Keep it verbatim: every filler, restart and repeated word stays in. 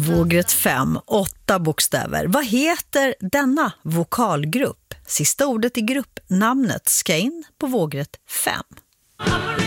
Vågrätt fem, åtta bokstäver. Vad heter denna vokalgrupp? Sista ordet i gruppnamnet ska in på vågrätt fem.